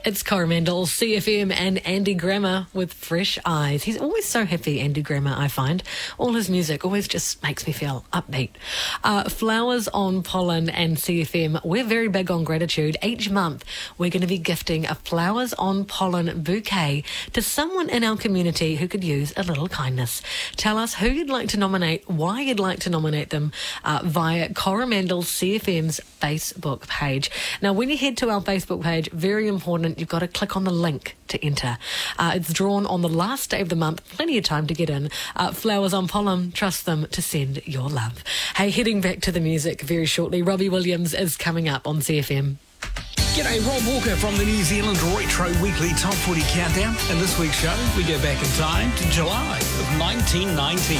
It's Coromandel, CFM, and Andy Grammer with Fresh Eyes. He's always so happy, Andy Grammer, I find. All his music always just makes me feel upbeat. Flowers on Pollen and CFM, we're very big on gratitude. Each month, we're going to be gifting a Flowers on Pollen bouquet to someone in our community who could use a little kindness. Tell us who you'd like to nominate, why you'd like to nominate them via Coromandel CFM's Facebook page. Now, when you head to our Facebook page, very important, you've got to click on the link to enter. It's drawn on the last day of the month, plenty of time to get in. Flowers on Pollen, trust them to send your love. Hey, heading back to the music very shortly, Robbie Williams is coming up on CFM. G'day, Rob Walker from the New Zealand Retro Weekly Top 40 Countdown. In this week's show, we go back in time to July of 1990.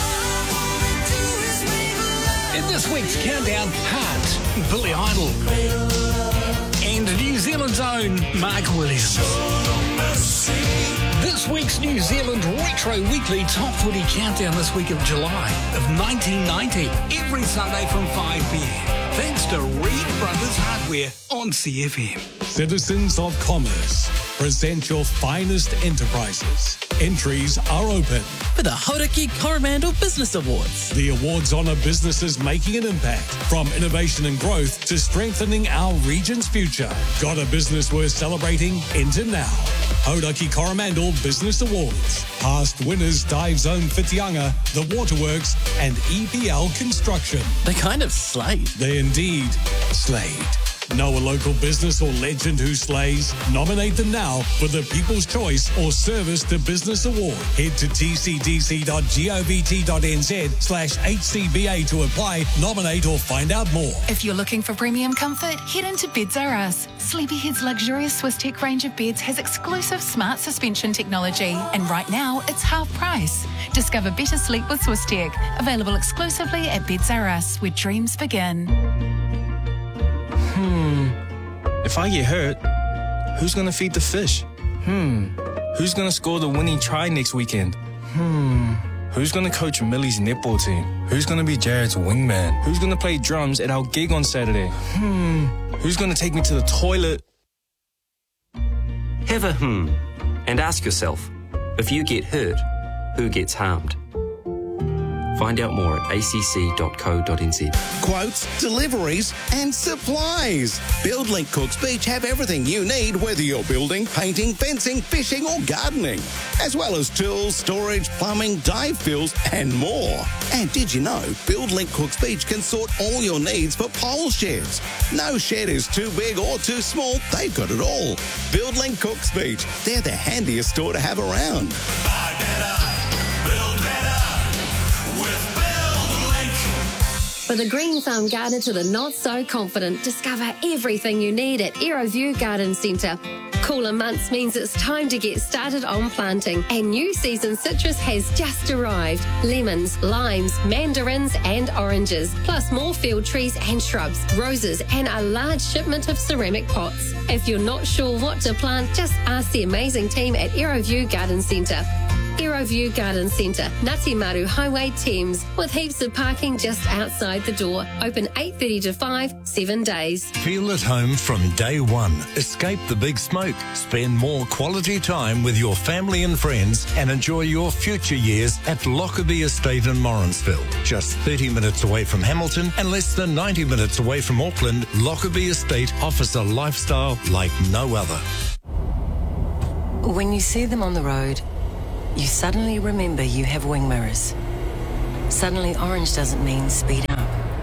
In this week's countdown, Heart, Billy Idol, and New Zealand's own Mark Williams. This week's New Zealand Retro Weekly Top 40 Countdown this week of July of 1990, every Sunday from 5 p.m. Thanks to Reed Brothers Hardware on CFM. Citizens of Commerce, present your finest enterprises. Entries are open for the Hauraki Coromandel Business Awards. The awards honour businesses making an impact, from innovation and growth to strengthening our region's future. Got a business worth celebrating? Enter now. Hauraki Coromandel Business Awards. Past winners Dive Zone Whitianga, The Waterworks and EPL Construction. They kind of slayed. They indeed slayed. Know a local business or legend who slays? Nominate them now for the People's Choice or Service to Business Award. Head to tcdc.govt.nz/HCBA to apply, nominate or find out more. If you're looking for premium comfort, head into Beds R Us. Sleepyhead's luxurious Swiss Tech range of beds has exclusive smart suspension technology, and right now it's half price. Discover better sleep with Swiss Tech. Available exclusively at Beds R Us, where dreams begin. If I get hurt, who's gonna feed the fish? Who's gonna score the winning try next weekend? Who's gonna coach Millie's netball team? Who's gonna be Jared's wingman? Who's gonna play drums at our gig on Saturday? Who's gonna take me to the toilet? Have a and ask yourself, if you get hurt, who gets harmed? Find out more at acc.co.nz. Quotes, deliveries and supplies. BuildLink Cooks Beach have everything you need, whether you're building, painting, fencing, fishing or gardening. As well as tools, storage, plumbing, dive fills and more. And did you know BuildLink Cooks Beach can sort all your needs for pole sheds? No shed is too big or too small. They've got it all. BuildLink Cooks Beach. They're the handiest store to have around. Buy better, build better. For the green thumb gardener to the not so confident, discover everything you need at Aeroview Garden Centre. Cooler months means it's time to get started on planting, and new season citrus has just arrived. Lemons, limes, mandarins and oranges, plus more field trees and shrubs, roses and a large shipment of ceramic pots. If you're not sure what to plant, just ask the amazing team at Aeroview Garden Centre. Aeroview Garden Centre, Ngatimaru Highway, Thames, with heaps of parking just outside the door. Open 8:30 to 5, 7 days. Feel at home from day one. Escape the big smoke. Spend more quality time with your family and friends and enjoy your future years at Lockerbie Estate in Morrinsville. Just 30 minutes away from Hamilton and less than 90 minutes away from Auckland, Lockerbie Estate offers a lifestyle like no other. When you see them on the road, you suddenly remember you have wing mirrors. Suddenly orange doesn't mean speed up.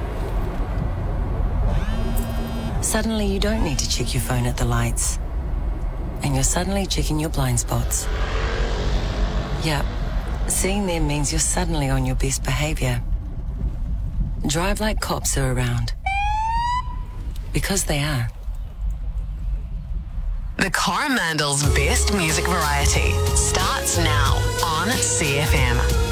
Suddenly you don't need to check your phone at the lights. And you're suddenly checking your blind spots. Yep, seeing them means you're suddenly on your best behaviour. Drive like cops are around. Because they are. The Coromandel's best music variety starts now on CFM.